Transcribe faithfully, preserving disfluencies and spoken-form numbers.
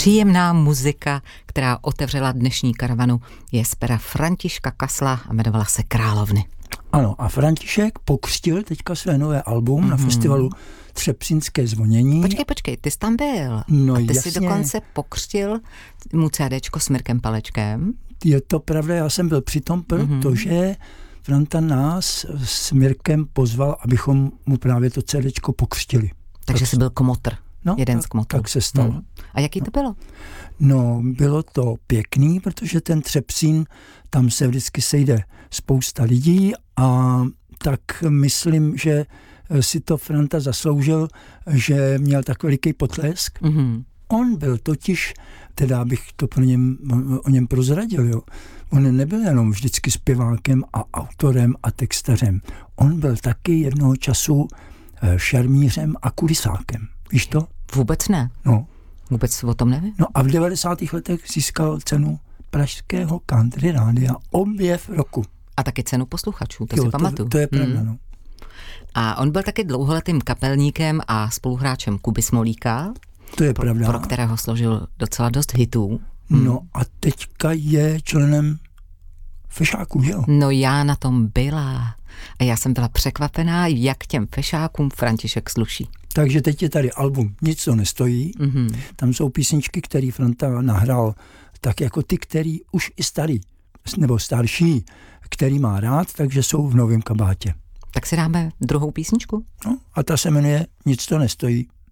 Příjemná muzika, která otevřela dnešní karavanu, je z pera Františka Kasla a jmenovala se Královny. Ano, a František pokřtil teďka své nové album mm-hmm. na festivalu Třepřínské zvonění. Počkej, počkej, ty jsi tam byl. No, a ty jasně. jsi dokonce pokřtil mu CDčko s Mirkem Palečkem. Je to pravda, já jsem byl přitom, protože mm-hmm. Franta nás s Mirkem pozval, abychom mu právě to CDčko pokřtili. Takže tak jsi byl komotr. No, jeden tak, z kmotrů. tak se stalo. Hmm. A jaký to bylo? No, bylo to pěkný, protože ten Třepřín, tam se vždycky sejde spousta lidí a tak myslím, že si to Franta zasloužil, že měl tak veliký potlesk. Mm-hmm. On byl totiž, teda abych to pro něm, o něm prozradil, jo. On nebyl jenom vždycky zpěvákem a autorem a textařem. On byl taky jednoho času šarmířem a kulisákem. Víš to? Vůbec ne. No. Vůbec o tom nevím. No a v devadesátých letech získal cenu pražského country rádia Objev roku. A taky cenu posluchačů, to jo, si pamatuju. To, to je pravda, hmm. no. A on byl taky dlouholetým kapelníkem a spoluhráčem Kuby Smolíka. To je pravda. Pro kterého složil docela dost hitů. Hmm. No a teďka je členem Fešáků, že jo? No já na tom byla. A já jsem byla překvapená, jak těm Fešákům František sluší. Takže teď je tady album Nic to nestojí. Mm-hmm. Tam jsou písničky, které Franta nahrál tak jako ty, který už i starý, nebo starší, který má rád, takže jsou v novém kabátě. Tak si dáme druhou písničku? No a ta se jmenuje Nic to nestojí.